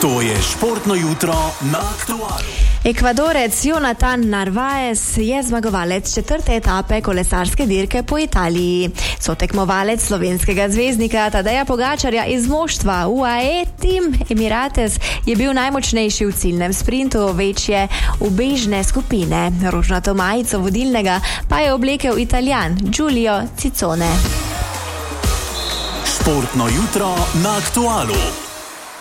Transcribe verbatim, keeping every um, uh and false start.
To je športno jutro na Aktualu. Ekvadorec Jonathan Narvaez je zmagovalec četrte etape kolesarske dirke po Italiji. Sotekmovalec slovenskega zvezdnika Tadeja Pogačarja iz moštva U A E Team Emirates je bil najmočnejši v ciljnem sprintu večje ubežne skupine. Rožnato majico vodilnega pa je oblekel Italijan Giulio Ciccone. Športno jutro na Aktualu.